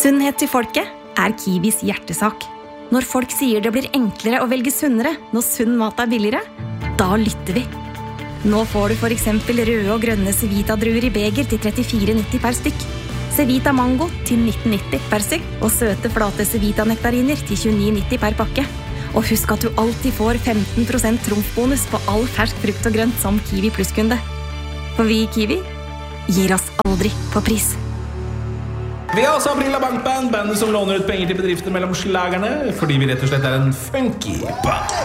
Sunnhet til folket Kiwis hjertesak. Når folk sier det blir enklere å velge sunnere når sunn mat billigere, da lytter vi. Nå får du for eksempel røde og grønne Cevita-druer i beger til 34,90 per stykk. Cevita Mango til 19,90 per stykk, og søte flate Cevita-nektariner til 29,90 per pakke. Og husk at du alltid får 15% trumfbonus på all fersk frukt og grønt som Kiwi Plus-kunde. For vi i Kiwi gir oss aldri på pris. Vi har også Aprila Bankband, bandet som låner ut penger til bedrifter mellom slagerne, fordi vi rett og slett en funky band.